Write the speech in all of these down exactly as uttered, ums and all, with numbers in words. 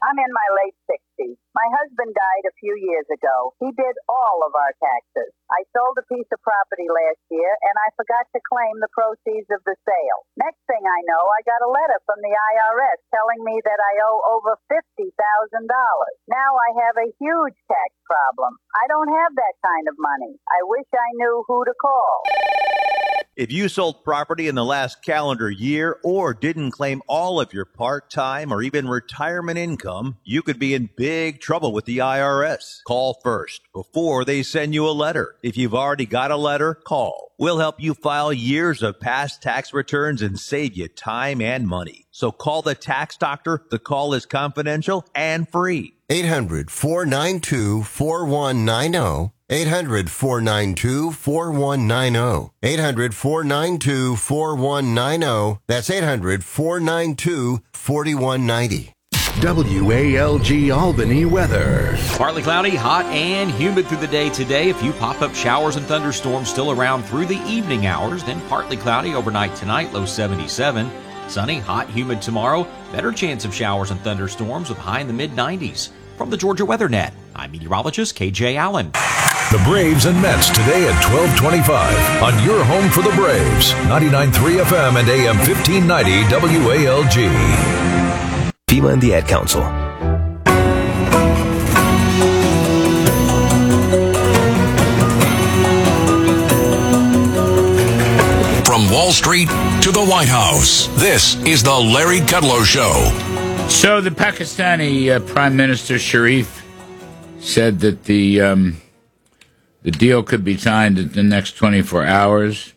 I'm in my late sixties. My husband died a few years ago. He did all of our taxes. I sold a piece of property last year, and I forgot to claim the proceeds of the sale. Next thing I know, I got a letter from the I R S telling me that I owe over fifty thousand dollars. Now I have a huge tax problem. I don't have that kind of money. I wish I knew who to call. If you sold property in the last calendar year or didn't claim all of your part-time or even retirement income, you could be in big trouble with the I R S. Call first before they send you a letter. If you've already got a letter, call. We'll help you file years of past tax returns and save you time and money. So call the Tax Doctor. The call is confidential and free. eight hundred, four nine two, four one nine zero. eight hundred, four nine two, four one nine zero. eight hundred, four nine two, four one nine zero. That's eight hundred, four nine two, four one nine zero. W A L G Albany weather. Partly cloudy, hot, and humid through the day today. A few pop-up showers and thunderstorms still around through the evening hours. Then partly cloudy overnight tonight, low seventy-seven. Sunny, hot, humid tomorrow. Better chance of showers and thunderstorms with high in the mid nineties. From the Georgia Weather Net, I'm meteorologist K J Allen. The Braves and Mets today at twelve twenty-five on your home for the Braves. ninety-nine point three F M and A M fifteen ninety W A L G. FEMA and the Ad Council. From Wall Street to the White House, this is the Larry Kudlow Show. So the Pakistani uh, Prime Minister Sharif said that the um, the deal could be signed in the next twenty-four hours,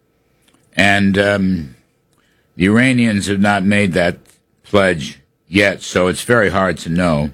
and um, the Iranians have not made that pledge yet, so it's very hard to know.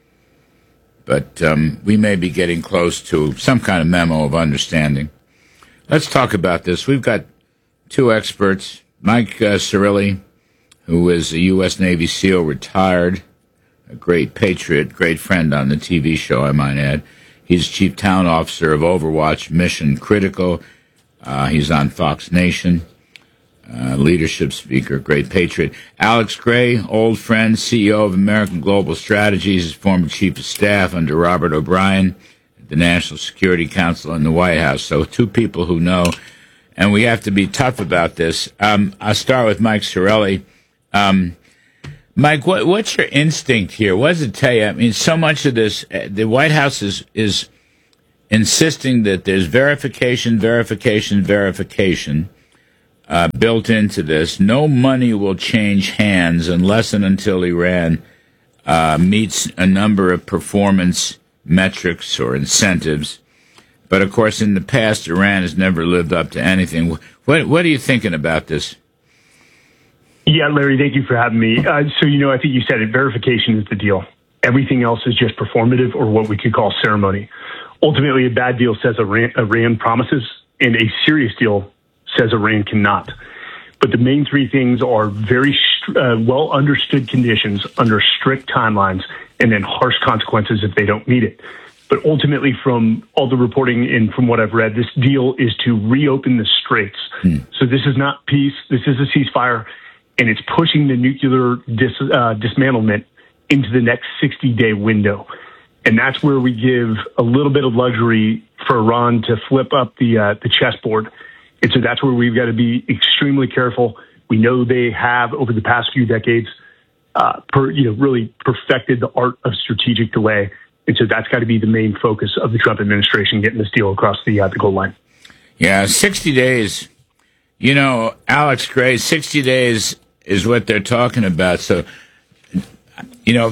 But um, we may be getting close to some kind of memo of understanding. Let's talk about this. We've got two experts, Mike uh, Cirilli, who is a U S Navy SEAL, retired, a great patriot, great friend on the T V show, I might add. He's Chief Talent Officer of Overwatch Mission Critical. Uh, he's on Fox Nation, uh, leadership speaker, great patriot. Alex Gray, old friend, C E O of American Global Strategies, is former Chief of Staff under Robert O'Brien at the National Security Council in the White House. So two people who know, and we have to be tough about this. Um, I'll start with Mike Cirilli. Um, Mike, what, what's your instinct here? What does it tell you? I mean, so much of this, uh, the White House is, is insisting that there's verification, verification, verification uh, built into this. No money will change hands unless and until Iran uh, meets a number of performance metrics or incentives. But, of course, in the past, Iran has never lived up to anything. What, what are you thinking about this? Yeah, Larry, thank you for having me. Uh, so, you know, I think you said it. Verification is the deal. Everything else is just performative or what we could call ceremony. Ultimately, a bad deal says Iran, Iran promises, and a serious deal says Iran cannot. But the main three things are very uh, well understood conditions under strict timelines and then harsh consequences if they don't meet it. But ultimately, from all the reporting and from what I've read, this deal is to reopen the straits. Hmm. So this is not peace. This is a ceasefire, and it's pushing the nuclear dis, uh, dismantlement into the next sixty-day window. And that's where we give a little bit of luxury for Iran to flip up the uh, the chessboard. And so that's where we've got to be extremely careful. We know they have, over the past few decades, uh, per, you know, really perfected the art of strategic delay. And so that's got to be the main focus of the Trump administration, getting this deal across the, uh, the goal line. Yeah, sixty days. You know, Alex Gray, sixty days is what they're talking about. So, you know,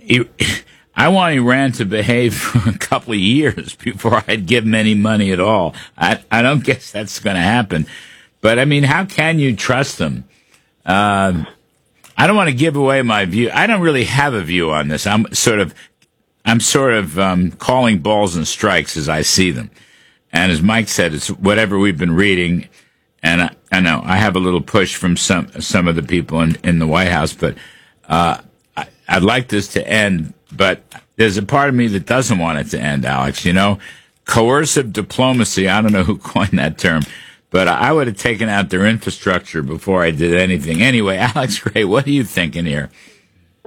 I want Iran to behave for a couple of years before I'd give them any money at all. I, I don't guess that's going to happen. But, I mean, how can you trust them? Uh, I don't want to give away my view. I don't really have a view on this. I'm sort of... I'm sort of um, calling balls and strikes as I see them. And as Mike said, it's whatever we've been reading. And I, I know I have a little push from some some of the people in, in the White House, but uh, I, I'd like this to end. But there's a part of me that doesn't want it to end, Alex. You know, coercive diplomacy, I don't know who coined that term, but I would have taken out their infrastructure before I did anything. Anyway, Alex Gray, what are you thinking here?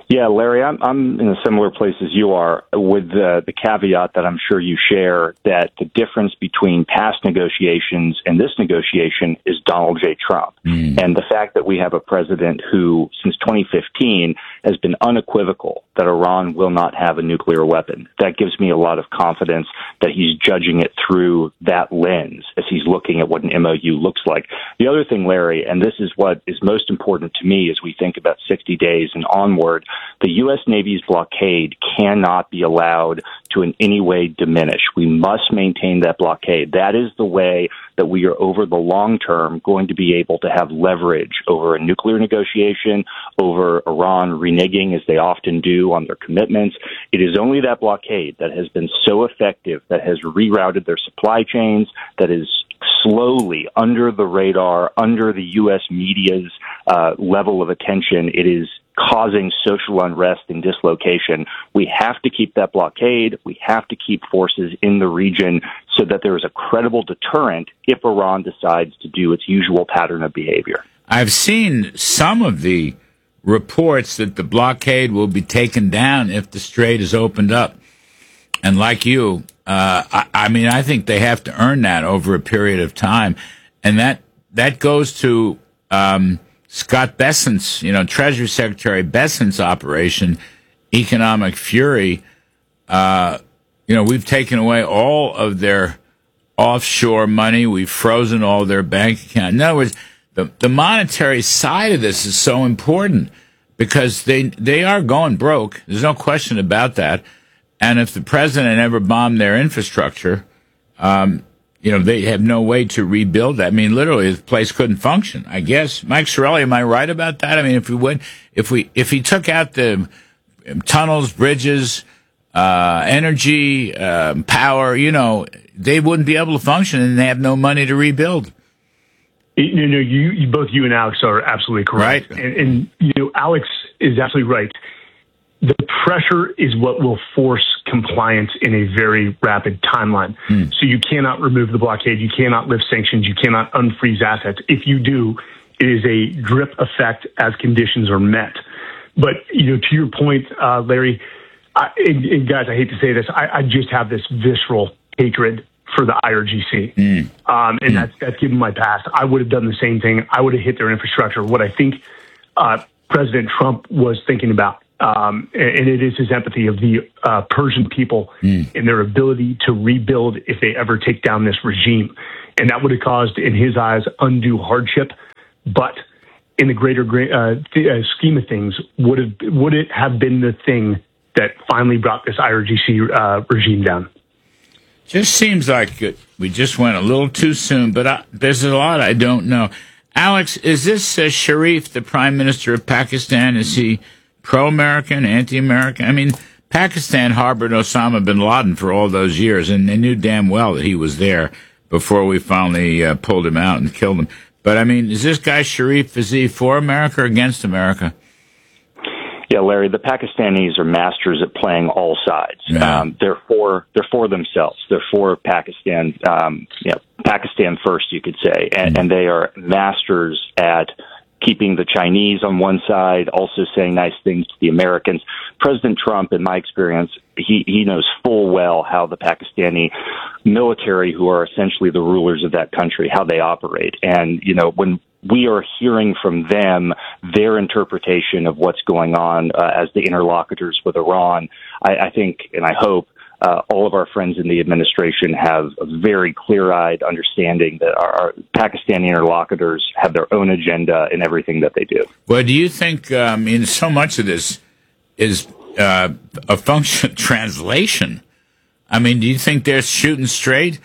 Yeah, Larry, I'm, I'm in a similar place as you are, with the, the caveat that I'm sure you share, that the difference between past negotiations and this negotiation is Donald J. Trump. Mm. And the fact that we have a president who, since twenty fifteen, has been unequivocal that Iran will not have a nuclear weapon. That gives me a lot of confidence that he's judging it through that lens as he's looking at what an M O U looks like. The other thing, Larry, and this is what is most important to me as we think about sixty days and onward, the U S. Navy's blockade cannot be allowed to in any way diminish. We must maintain that blockade. That is the way that we are, over the long term, going to be able to have leverage over a nuclear negotiation, over Iran reneging, as they often do, on their commitments. It is only that blockade that has been so effective, that has rerouted their supply chains, that is slowly, under the radar, under the U S media's uh, level of attention, it is causing social unrest and dislocation. We have to keep that blockade. We have to keep forces in the region so that there is a credible deterrent if Iran decides to do its usual pattern of behavior. I've seen some of the reports that the blockade will be taken down if the strait is opened up. And like you, uh, I, I mean, I think they have to earn that over a period of time. And that, that goes to, um, Scott Bessent's, you know, Treasury Secretary Bessent's operation, Economic Fury. Uh, you know, we've taken away all of their offshore money. We've frozen all their bank accounts. In other words, the, the monetary side of this is so important because they they are going broke. There's no question about that. And if the president ever bombed their infrastructure, um, you know, they have no way to rebuild that. I mean, literally, the place couldn't function, I guess. Mike Sorelli, am I right about that? I mean, if we would, if we, if he took out the tunnels, bridges, uh, energy, um, power, you know, they wouldn't be able to function and they have no money to rebuild. You know, you, you both you and Alex are absolutely correct. Right. And, and, you know, Alex is absolutely right. The pressure is what will force compliance in a very rapid timeline. Mm. So you cannot remove the blockade. You cannot lift sanctions. You cannot unfreeze assets. If you do, it is a drip effect as conditions are met. But, you know, to your point, uh, Larry, I, and, and guys, I hate to say this, I, I just have this visceral hatred for the I R G C. Mm. Um, and mm. that's, that's given my past. I would have done the same thing. I would have hit their infrastructure. What I think uh, President Trump was thinking about, Um, and it is his empathy of the uh, Persian people mm. and their ability to rebuild if they ever take down this regime. And that would have caused, in his eyes, undue hardship. But in the greater uh, th- uh, scheme of things, would have would it have been the thing that finally brought this I R G C uh, regime down? Just seems like it, we just went a little too soon, but I, there's a lot I don't know. Alex, is this uh, Sharif, the Prime Minister of Pakistan? Is he pro-American, anti-American? I mean, Pakistan harbored Osama bin Laden for all those years, and they knew damn well that he was there before we finally uh, pulled him out and killed him. But, I mean, is this guy Sharif, is he for America or against America? Yeah, Larry, the Pakistanis are masters at playing all sides. Yeah. Um, they're for they're for themselves. They're for Pakistan, um, you know, Pakistan first, you could say, and, mm-hmm. and they are masters at keeping the Chinese on one side, also saying nice things to the Americans. President Trump, in my experience, he, he knows full well how the Pakistani military, who are essentially the rulers of that country, how they operate. And, you know, when we are hearing from them their interpretation of what's going on uh, as the interlocutors with Iran, I, I think, and I hope, Uh, all of our friends in the administration have a very clear-eyed understanding that our, our Pakistani interlocutors have their own agenda in everything that they do. Well, do you think, uh, I mean, so much of this is uh, a function of translation? I mean, do you think they're shooting straight?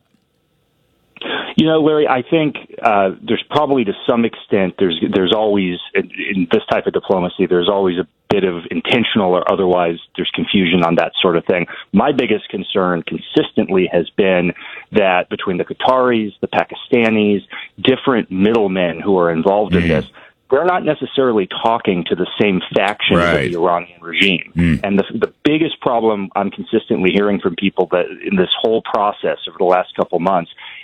You know, Larry, I think uh, there's probably to some extent, there's there's always, in, in this type of diplomacy, there's always a bit of intentional or otherwise there's confusion on that sort of thing. My biggest concern consistently has been that between the Qataris, the Pakistanis, different middlemen who are involved mm. in this, they're not necessarily talking to the same faction right. of the Iranian regime. Mm. And the, the biggest problem I'm consistently hearing from people that in this whole process over the last couple months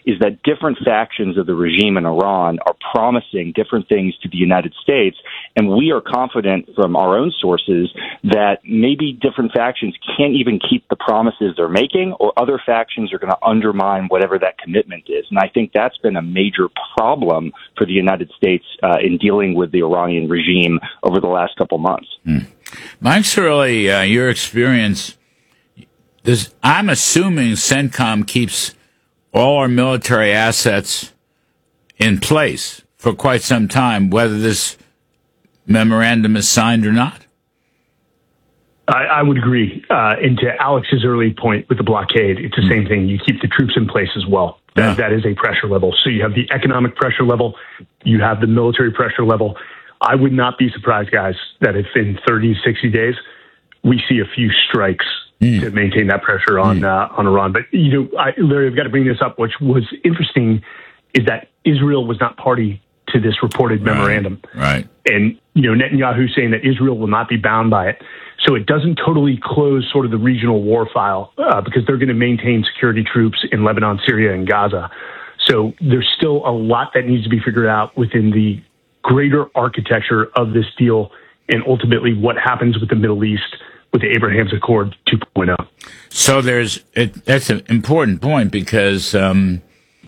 is that different factions of the regime in Iran are promising different things to the United States, and we are confident from our own sources that maybe different factions can't even keep the promises they're making, or other factions are going to undermine whatever that commitment is. And I think that's been a major problem for the United States uh, in dealing with the Iranian regime over the last couple months. Hmm. Mike Cirilli, uh, your experience, does, I'm assuming CENTCOM keeps all our military assets in place for quite some time, whether this memorandum is signed or not. I, I would agree. Uh, and to Alex's early point with the blockade, it's the same thing. You keep the troops in place as well. That, yeah. that is a pressure level. So you have the economic pressure level, you have the military pressure level. I would not be surprised, guys, that if in thirty, sixty days, we see a few strikes mm. to maintain that pressure on mm. uh, on Iran. But, you know, I, Larry, I've got to bring this up, which was interesting, is that Israel was not party to this reported right. memorandum. Right. And, you know, Netanyahu saying that Israel will not be bound by it. So it doesn't totally close sort of the regional war file uh, because they're going to maintain security troops in Lebanon, Syria, and Gaza. So there's still a lot that needs to be figured out within the greater architecture of this deal and ultimately what happens with the Middle East with the Abraham's Accord two point oh. So there's it, that's an important point because um,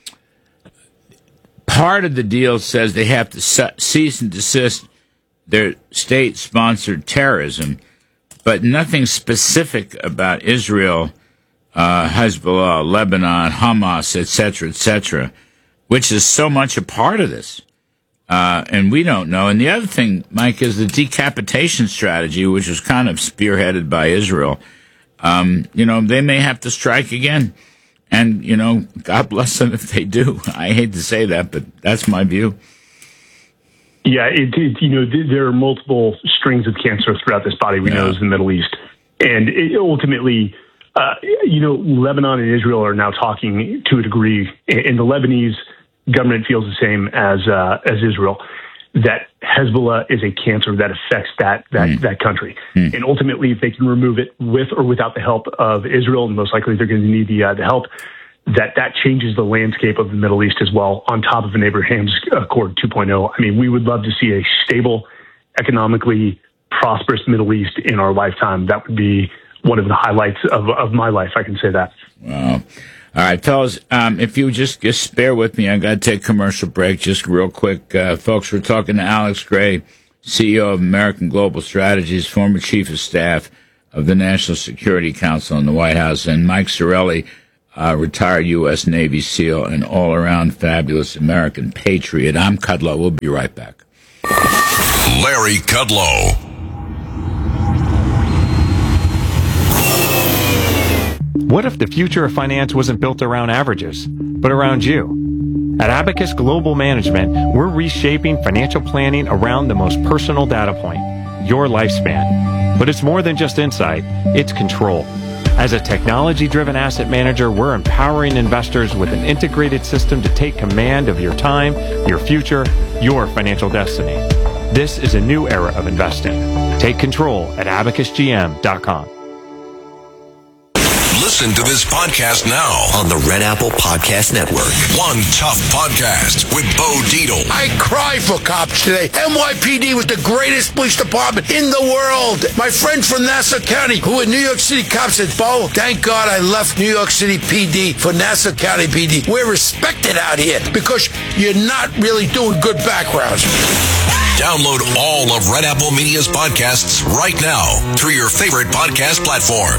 part of the deal says they have to cease and desist their state-sponsored terrorism, but nothing specific about Israel, uh, Hezbollah, Lebanon, Hamas, et cetera, et cetera, which is so much a part of this. Uh, and we don't know. And the other thing, Mike, is the decapitation strategy, which was kind of spearheaded by Israel. Um, you know, they may have to strike again. And, you know, God bless them if they do. I hate to say that, but that's my view. Yeah, it, it, you know, th- there are multiple strings of cancer throughout this body we yeah. know is the Middle East. And it, ultimately, uh, you know, Lebanon and Israel are now talking to a degree, and the Lebanese government feels the same as uh, as Israel, that Hezbollah is a cancer that affects that that, mm. that country. Mm. And ultimately, if they can remove it with or without the help of Israel, and most likely they're going to need the, uh, the help, that that changes the landscape of the Middle East as well, on top of an Abraham's Accord two point oh. I mean, we would love to see a stable, economically prosperous Middle East in our lifetime. That would be one of the highlights of, of my life, I can say that. Wow. All right, fellas, um, if you just, just bear with me, I got to take a commercial break just real quick. Uh, folks, we're talking to Alex Gray, C E O of American Global Strategies, former chief of staff of the National Security Council in the White House, and Mike Cirilli, uh, retired U S Navy SEAL and all-around fabulous American patriot. I'm Kudlow. We'll be right back. Larry Kudlow. What if the future of finance wasn't built around averages, but around you? At Abacus Global Management, we're reshaping financial planning around the most personal data point, your lifespan. But it's more than just insight, it's control. As a technology-driven asset manager, we're empowering investors with an integrated system to take command of your time, your future, your financial destiny. This is a new era of investing. Take control at abacus g m dot com. Listen to this podcast now on the Red Apple Podcast Network. One Tough Podcast with Bo Dietl. I cry for cops today. N Y P D was the greatest police department in the world. My friend from Nassau County, who in New York City cops said, Bo, thank God I left New York City P D for Nassau County P D. We're respected out here because you're not really doing good backgrounds. Download all of Red Apple Media's podcasts right now through your favorite podcast platform.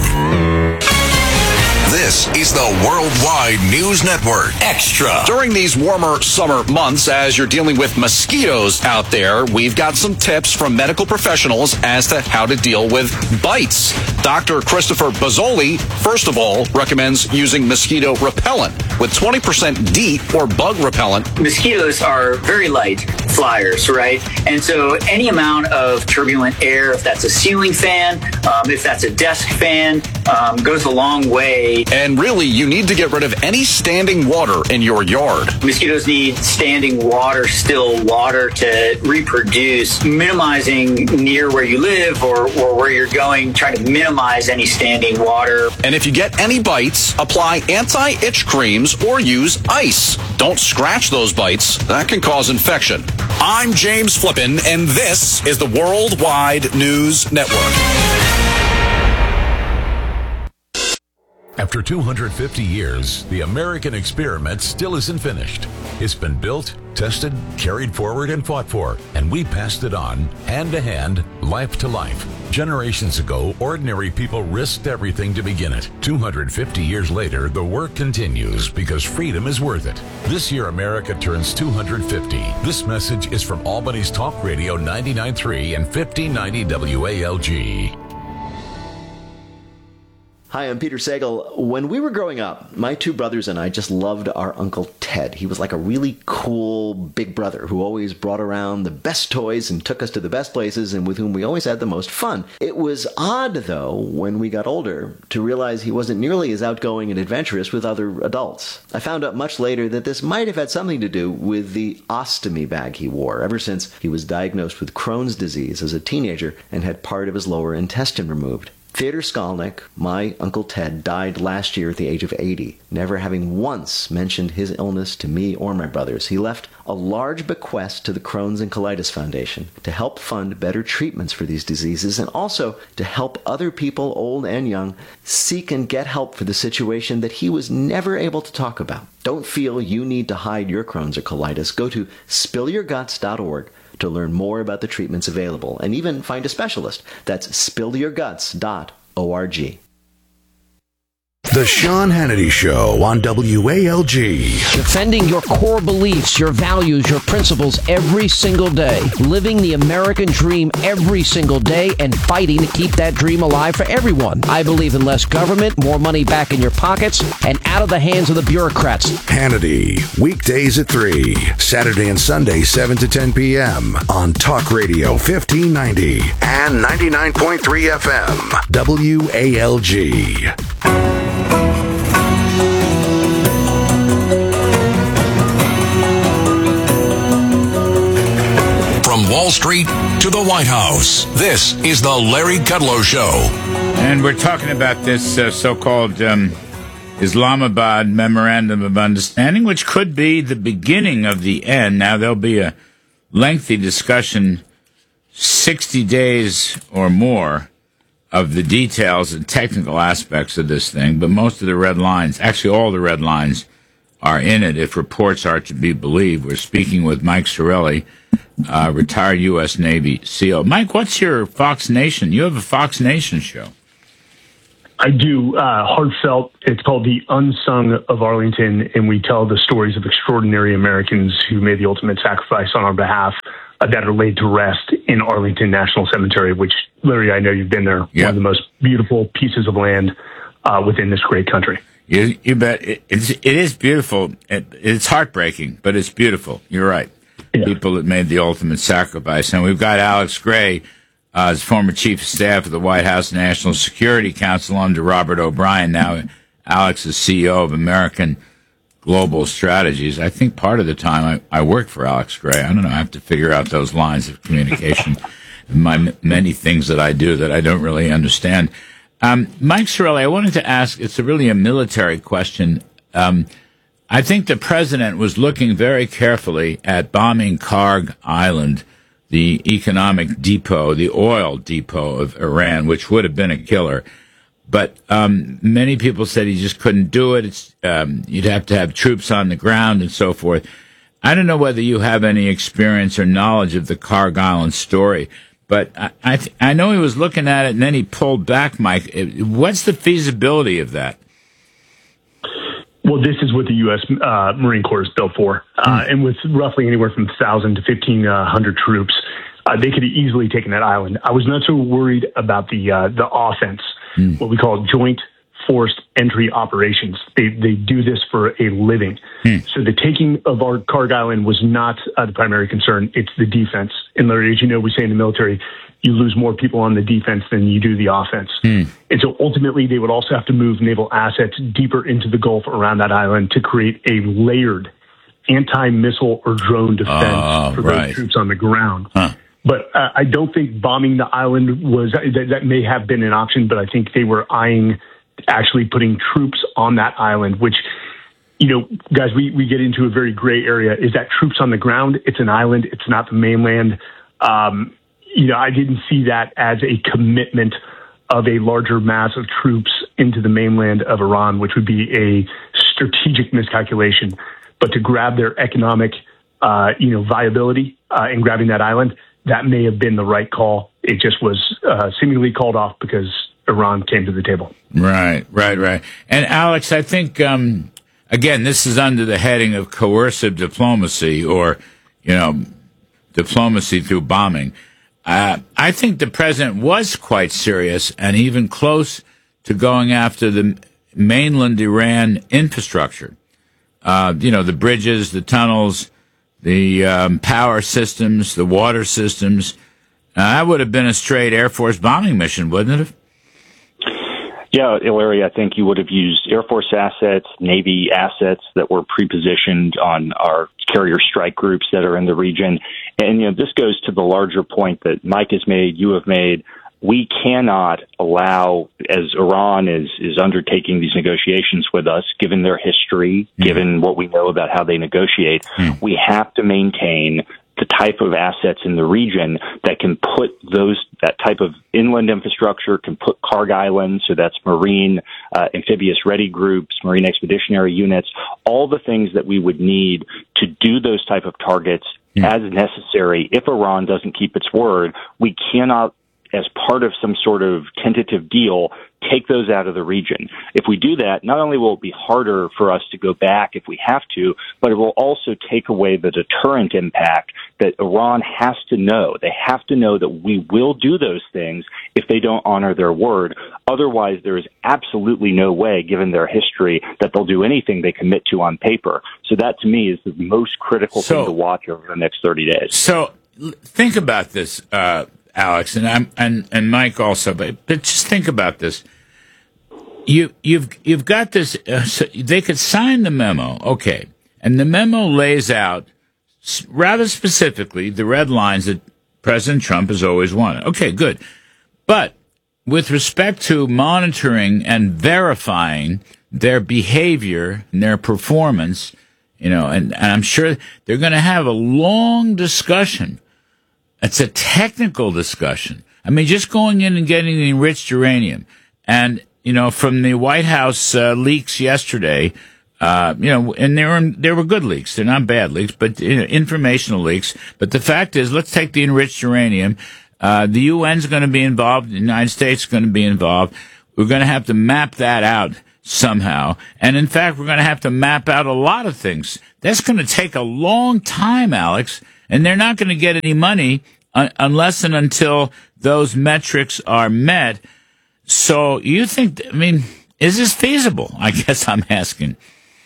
This is the Worldwide News Network Extra. During these warmer summer months, as you're dealing with mosquitoes out there, we've got some tips from medical professionals as to how to deal with bites. Doctor Christopher Bozzoli, first of all, recommends using mosquito repellent with twenty percent DEET or bug repellent. Mosquitoes are very light flyers, right? And so any amount of turbulent air, if that's a ceiling fan, um, if that's a desk fan, um, goes a long way. And really, you need to get rid of any standing water in your yard. Mosquitoes need standing water, still water to reproduce. Minimizing near where you live or, or where you're going, trying to minimize any standing water. And if you get any bites, apply anti-itch creams creams or use ice. Don't scratch those bites. That can cause infection. I'm James Flippin, and this is the Worldwide News Network. After two hundred fifty years, the American experiment still isn't finished. It's been built, tested, carried forward, and fought for, and we passed it on, hand to hand, life to life. Generations ago, ordinary people risked everything to begin it. two hundred fifty years later, the work continues because freedom is worth it. This year, America turns two hundred fifty. This message is from Albany's Talk Radio ninety-nine point three and fifteen ninety W A L G. Hi, I'm Peter Sagal. When we were growing up, my two brothers and I just loved our Uncle Ted. He was like a really cool big brother who always brought around the best toys and took us to the best places and with whom we always had the most fun. It was odd, though, when we got older, to realize he wasn't nearly as outgoing and adventurous with other adults. I found out much later that this might have had something to do with the ostomy bag he wore ever since he was diagnosed with Crohn's disease as a teenager and had part of his lower intestine removed. Theodor Skolnick, my Uncle Ted, died last year at the age of eighty, never having once mentioned his illness to me or my brothers. He left a large bequest to the Crohn's and Colitis Foundation to help fund better treatments for these diseases and also to help other people, old and young, seek and get help for the situation that he was never able to talk about. Don't feel you need to hide your Crohn's or colitis. Go to spill your guts dot org to learn more about the treatments available and even find a specialist. That's spill your guts dot org. The Sean Hannity Show on W A L G. Defending your core beliefs, your values, your principles every single day. Living the American dream every single day and fighting to keep that dream alive for everyone. I believe in less government, more money back in your pockets, and out of the hands of the bureaucrats. Hannity, weekdays at three, Saturday and Sunday, seven to ten p.m. on Talk Radio fifteen ninety and ninety-nine point three F M. W A L G. From Wall Street to the White House, this is the Larry Kudlow Show. And we're talking about this uh, so-called um, Islamabad Memorandum of Understanding, which could be the beginning of the end. Now, there'll be a lengthy discussion, sixty days or more, of the details and technical aspects of this thing, but most of the red lines, actually all the red lines, are in it, if reports are to be believed. We're speaking with Mike Sarraille, uh, retired U S Navy SEAL. Mike, what's your Fox Nation? You have a Fox Nation show. I do. Uh, heartfelt. It's called The Unsung of Arlington, and we tell the stories of extraordinary Americans who made the ultimate sacrifice on our behalf uh, that are laid to rest in Arlington National Cemetery, which, Larry, I know you've been there. Yep. One of the most beautiful pieces of land uh, within this great country. You, you bet. It, it's, it is beautiful. It, it's heartbreaking, but it's beautiful. You're right. Yeah. People that made the ultimate sacrifice. And we've got Alex Gray, uh, as former chief of staff of the White House National Security Council under Robert O'Brien. Now Alex is C E O of American Global Strategies. I think part of the time I, I worked for Alex Gray. I don't know. I have to figure out those lines of communication. My m- many things that I do that I don't really understand. Um, Mike Sarraille, I wanted to ask, it's a really a military question. Um, I think the president was looking very carefully at bombing Karg Island, the economic depot, the oil depot of Iran, which would have been a killer. But um, many people said he just couldn't do it. It's, um, you'd have to have troops on the ground and so forth. I don't know whether you have any experience or knowledge of the Karg Island story, but I I, th- I know he was looking at it and then he pulled back, Mike. What's the feasibility of that? Well, this is what the U S Uh, Marine Corps is built for. Uh, and with roughly anywhere from one thousand to fifteen hundred troops, uh, they could have easily taken that island. I was not so worried about the uh, the offense, mm. what we call joint forced entry operations. They they do this for a living. Mm. So the taking of our Karg Island was not uh, the primary concern. It's the defense. And Larry, as you know, we say in the military, you lose more people on the defense than you do the offense. Mm. And so ultimately, they would also have to move naval assets deeper into the Gulf around that island to create a layered anti-missile or drone defense uh, for right. those troops on the ground. Huh. But uh, I don't think bombing the island was, that, that may have been an option, but I think they were eyeing actually putting troops on that island, which you know, guys, we, we get into a very gray area. Is that troops on the ground? It's an island. It's not the mainland. Um, you know, I didn't see that as a commitment of a larger mass of troops into the mainland of Iran, which would be a strategic miscalculation. But to grab their economic, uh, you know, viability uh, in grabbing that island, that may have been the right call. It just was uh, seemingly called off because Iran came to the table. Right, right, right. And Alex, I think, um, again, this is under the heading of coercive diplomacy or, you know, diplomacy through bombing. Uh, I think the president was quite serious and even close to going after the mainland Iran infrastructure. Uh, you know, the bridges, the tunnels, the um, power systems, the water systems. Uh, that would have been a straight Air Force bombing mission, wouldn't it have? Yeah, Larry, I think you would have used Air Force assets, Navy assets that were pre-positioned on our carrier strike groups that are in the region. And, you know, this goes to the larger point that Mike has made, you have made. We cannot allow, as Iran is, is undertaking these negotiations with us, given their history, mm. given what we know about how they negotiate, mm. we have to maintain the type of assets in the region that can put those, that type of inland infrastructure, can put cargo islands, so that's marine, uh, amphibious ready groups, marine expeditionary units, all the things that we would need to do those type of targets mm. as necessary. If Iran doesn't keep its word, we cannot, as part of some sort of tentative deal, take those out of the region. If we do that, not only will it be harder for us to go back if we have to, but it will also take away the deterrent impact that Iran has to know. They have to know that we will do those things if they don't honor their word. Otherwise, there is absolutely no way, given their history, that they'll do anything they commit to on paper. So that, to me, is the most critical so, thing to watch over the next thirty days. So think about this, uh, Alex, and I'm and, and Mike also, but, but just think about this. You you've you've got this. Uh, so they could sign the memo, okay, and the memo lays out rather specifically the red lines that President Trump has always wanted. Okay, good, but with respect to monitoring and verifying their behavior and their performance, you know, and, and I'm sure they're going to have a long discussion. It's a technical discussion. I mean, just going in and getting the enriched uranium. And, you know, from the White House uh, leaks yesterday, uh, you know, and they were, they were good leaks. They're not bad leaks, but you know, informational leaks. But the fact is, let's take the enriched uranium. Uh, the U N's going to be involved. The United States is going to be involved. We're going to have to map that out somehow. And in fact, we're going to have to map out a lot of things. That's going to take a long time, Alex. And they're not going to get any money un- unless and until those metrics are met. So you think, I mean, is this feasible? I guess I'm asking.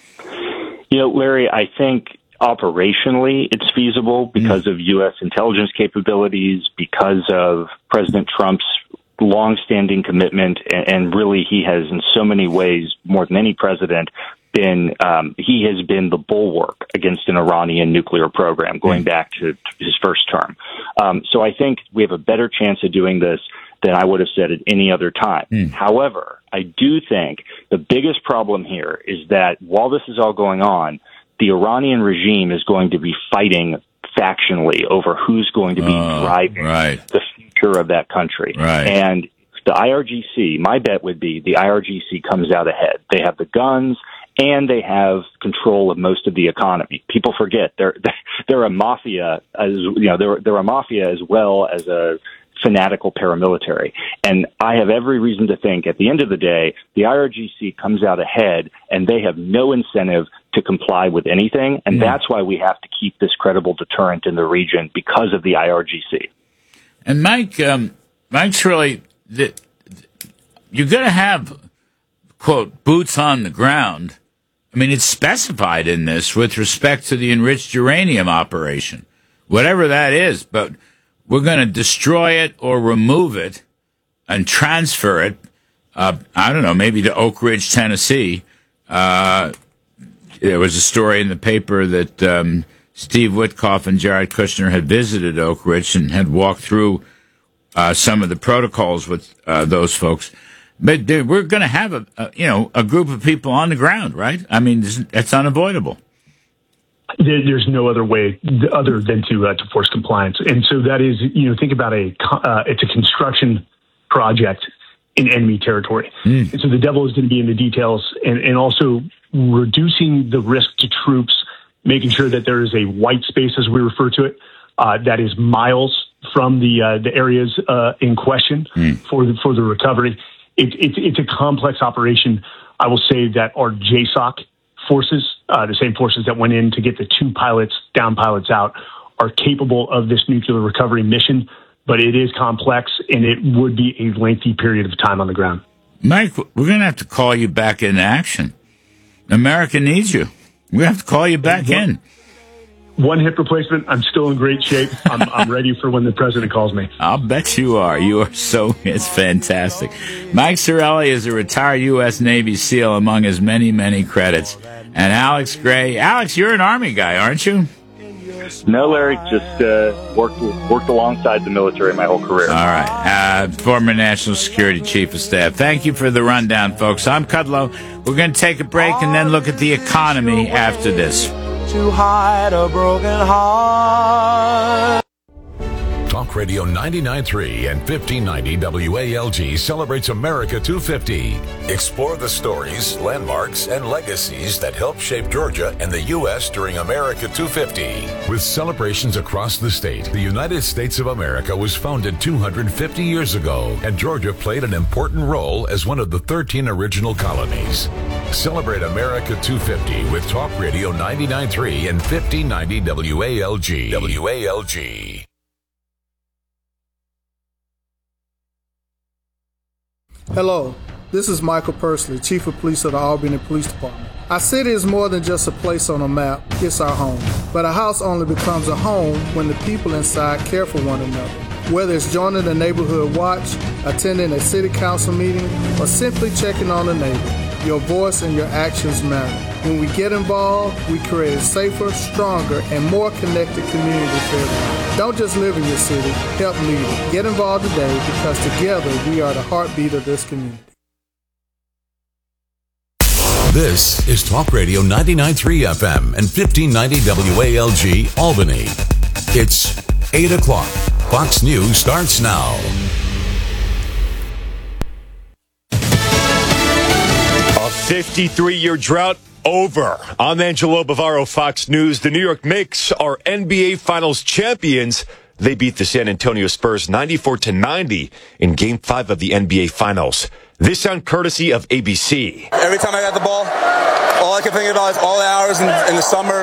You know, Larry, I think operationally it's feasible because mm. of U S intelligence capabilities, because of President Trump's longstanding commitment, and, and really he has in so many ways, more than any president, been um, he has been the bulwark against an Iranian nuclear program going mm. back to, to his first term. Um, so I think we have a better chance of doing this than I would have said at any other time. Mm. However, I do think the biggest problem here is that while this is all going on, the Iranian regime is going to be fighting factionally over who's going to be uh, driving right. the future of that country. Right. And the I R G C, my bet would be the I R G C comes out ahead. They have the guns, and they have control of most of the economy. People forget they're they're a mafia, as you know, they're they're a mafia as well as a fanatical paramilitary. And I have every reason to think at the end of the day, the I R G C comes out ahead, and they have no incentive to comply with anything. And mm. that's why we have to keep this credible deterrent in the region, because of the I R G C. And Mike, um, Mike's really, the, you're going to have, quote, boots on the ground. I mean, it's specified in this with respect to the enriched uranium operation, whatever that is, but we're going to destroy it or remove it and transfer it, uh, I don't know, maybe to Oak Ridge, Tennessee. Uh, there was a story in the paper that um, Steve Witkoff and Jared Kushner had visited Oak Ridge and had walked through uh, some of the protocols with uh, those folks. But dude, we're going to have a, a you know a group of people on the ground, right? I mean, it's unavoidable. There, there's no other way other than to uh, to force compliance, and so that is, you know, think about a uh, it's a construction project in enemy territory, mm. and so the devil is going to be in the details, and, and also reducing the risk to troops, making sure that there is a white space, as we refer to it, uh, that is miles from the uh, the areas uh, in question mm. for the for the recovery. It, it, it's a complex operation. I will say that our J SOC forces, uh, the same forces that went in to get the two pilots, down pilots out, are capable of this nuclear recovery mission, but it is complex, and it would be a lengthy period of time on the ground. Mike, we're going to have to call you back in action. America needs you. We have to call you back one, in. One hip replacement. I'm still in great shape. I'm, I'm ready for when the president calls me. I'll bet you are. You are so, it's fantastic. Mike Sarraille is a retired U S Navy SEAL among his many, many credits. And Alex Gray. Alex, you're an Army guy, aren't you? No, Larry, just uh, worked worked alongside the military my whole career. All right. Uh, former National Security Chief of Staff. Thank you for the rundown, folks. I'm Kudlow. We're going to take a break and then look at the economy after this. To hide a broken heart. Talk Radio ninety-nine point three and fifteen ninety W A L G celebrates America two fifty. Explore the stories, landmarks, and legacies that helped shape Georgia and the U S during America two fifty. With celebrations across the state, the United States of America was founded two hundred fifty years ago, and Georgia played an important role as one of the thirteen original colonies. Celebrate America two fifty with Talk Radio ninety-nine point three and fifteen ninety W A L G. W A L G. Hello, this is Michael Pursley, Chief of Police of the Albany Police Department. Our city is more than just a place on a map, it's our home. But a house only becomes a home when the people inside care for one another. Whether it's joining the neighborhood watch, attending a city council meeting, or simply checking on a neighbor, your voice and your actions matter. When we get involved, we create a safer, stronger, and more connected community for everyone. Don't just live in your city, help lead it. Get involved today because together we are the heartbeat of this community. This is Talk Radio ninety-nine point three F M and fifteen ninety W A L G Albany. It's eight o'clock. Fox News starts now. A fifty-three-year drought over. I'm Angelo Bavaro, Fox News. The New York Knicks are N B A Finals champions. They beat the San Antonio Spurs ninety-four to ninety in Game five of the N B A Finals. This sound courtesy of A B C. Every time I got the ball, all I can think about is all the hours in, in the summer.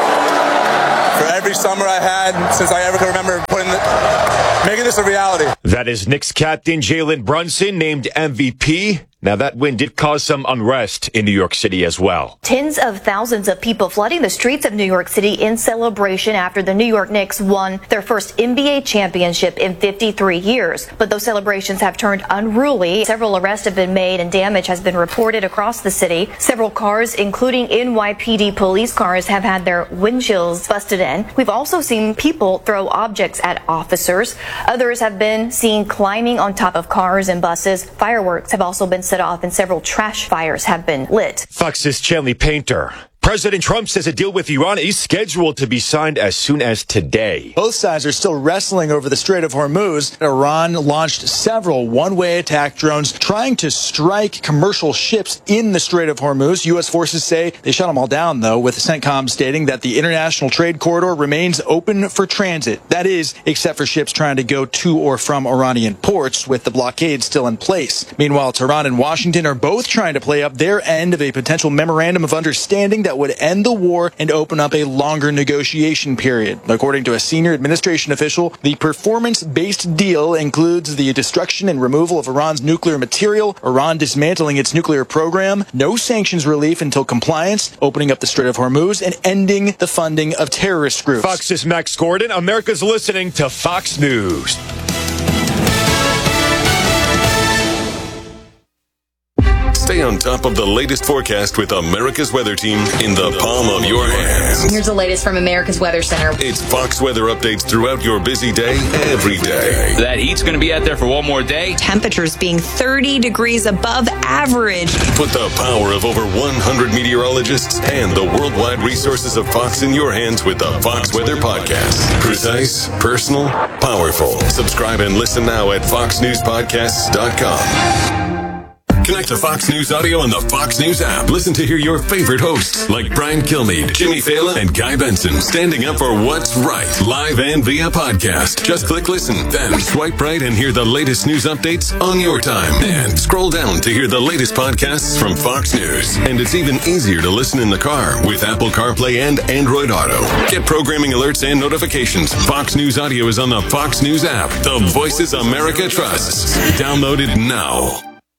For every summer I had since I ever can remember putting the, making this a reality. That is Knicks captain Jalen Brunson, named M V P. Now, that win did cause some unrest in New York City as well. Tens of thousands of people flooding the streets of New York City in celebration after the New York Knicks won their first N B A championship in fifty-three years. But those celebrations have turned unruly. Several arrests have been made and damage has been reported across the city. Several cars, including N Y P D police cars, have had their windshields busted in. We've also seen people throw objects at officers. Others have been seen climbing on top of cars and buses. Fireworks have also been set off and several trash fires have been lit. Fox's Chanley Painter. President Trump says a deal with Iran is scheduled to be signed as soon as today. Both sides are still wrestling over the Strait of Hormuz. Iran launched several one-way attack drones trying to strike commercial ships in the Strait of Hormuz. U S forces say they shot them all down, though, with CENTCOM stating that the international trade corridor remains open for transit. That is, except for ships trying to go to or from Iranian ports, with the blockade still in place. Meanwhile, Tehran and Washington are both trying to play up their end of a potential memorandum of understanding that would end the war and open up a longer negotiation period. According to a senior administration official, the performance-based deal includes the destruction and removal of Iran's nuclear material, Iran dismantling its nuclear program, no sanctions relief until compliance, opening up the Strait of Hormuz, and ending the funding of terrorist groups. Fox's Max Gordon. America's listening to Fox News. Stay on on top of the latest forecast with America's Weather Team in the palm of your hands. Here's the latest from America's Weather Center. It's Fox weather updates throughout your busy day, every day. That heat's going to be out there for one more day. Temperatures being thirty degrees above average. Put the power of over one hundred meteorologists and the worldwide resources of Fox in your hands with the Fox Weather Podcast. Precise, personal, powerful. Subscribe and listen now at fox news podcasts dot com. Connect to Fox News Audio on the Fox News app. Listen to hear your favorite hosts like Brian Kilmeade, Jimmy Fallon, and Guy Benson standing up for what's right, live and via podcast. Just click listen, then swipe right and hear the latest news updates on your time. And scroll down to hear the latest podcasts from Fox News. And it's even easier to listen in the car with Apple CarPlay and Android Auto. Get programming alerts and notifications. Fox News Audio is on the Fox News app. The voices America trusts. Download it now.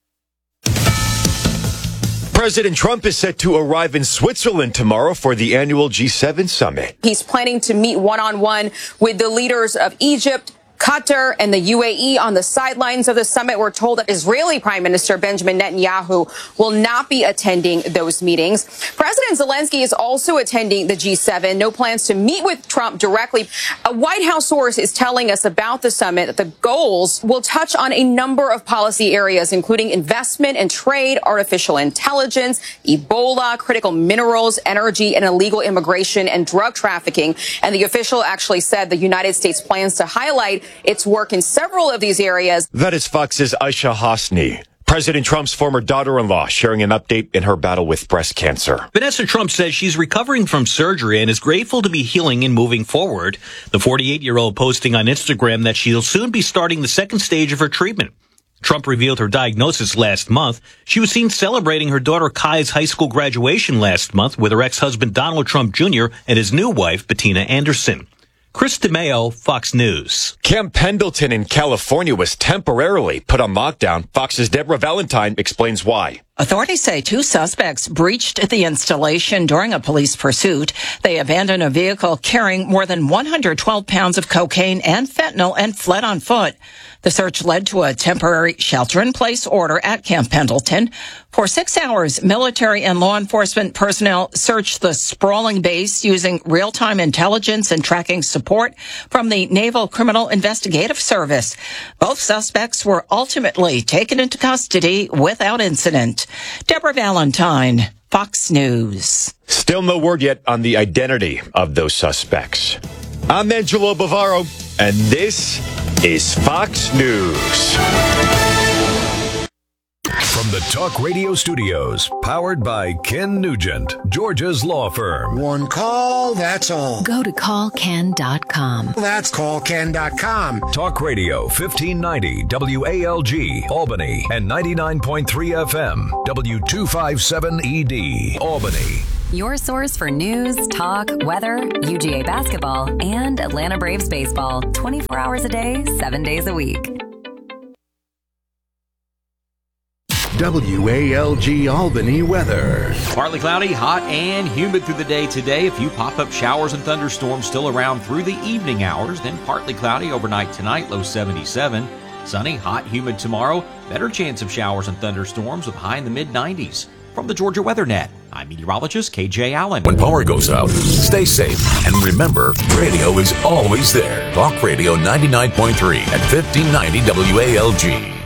President Trump is set to arrive in Switzerland tomorrow for the annual G seven summit. He's planning to meet one-on-one with the leaders of Egypt, Qatar, and the U A E. On the sidelines of the summit, we're told that Israeli Prime Minister Benjamin Netanyahu will not be attending those meetings. President Zelensky is also attending the G seven. No plans to meet with Trump directly. A White House source is telling us about the summit that the goals will touch on a number of policy areas, including investment and trade, artificial intelligence, Ebola, critical minerals, energy, and illegal immigration and drug trafficking. And the official actually said the United States plans to highlight its work in several of these areas. That is Fox's Aisha Hasni. President Trump's former daughter-in-law sharing an update in her battle with breast cancer. Vanessa Trump says she's recovering from surgery and is grateful to be healing and moving forward. The forty-eight-year-old posting on Instagram that she'll soon be starting the second stage of her treatment. Trump revealed her diagnosis last month. She was seen celebrating her daughter Kai's high school graduation last month with her ex-husband Donald Trump Junior and his new wife, Bettina Anderson. Chris DeMeo, Fox News. Camp Pendleton in California was temporarily put on lockdown. Fox's Deborah Valentine explains why. Authorities say two suspects breached the installation during a police pursuit. They abandoned a vehicle carrying more than one hundred twelve pounds of cocaine and fentanyl and fled on foot. The search led to a temporary shelter-in-place order at Camp Pendleton. For six hours, military and law enforcement personnel searched the sprawling base using real-time intelligence and tracking support from the Naval Criminal Investigative Service. Both suspects were ultimately taken into custody without incident. Deborah Valentine, Fox News. Still no word yet on the identity of those suspects. I'm Angelo Bavaro, and this is Fox News. From the Talk Radio Studios, powered by Ken Nugent, Georgia's law firm. One call, that's all. Go to call ken dot com. That's call ken dot com. Talk Radio fifteen ninety W A L G, Albany, and ninety-nine point three F M, W two fifty-seven E D, Albany. Your source for news, talk, weather, U G A basketball, and Atlanta Braves baseball. twenty-four hours a day, seven days a week. W A L G Albany weather. Partly cloudy, hot, and humid through the day today. A few pop-up showers and thunderstorms still around through the evening hours. Then partly cloudy overnight tonight, low seventy-seven. Sunny, hot, humid tomorrow. Better chance of showers and thunderstorms with high in the mid nineties. From the Georgia Weather Net, I'm meteorologist K J Allen. When power goes out, stay safe. And remember, radio is always there. Talk Radio ninety-nine point three at fifteen ninety W A L G.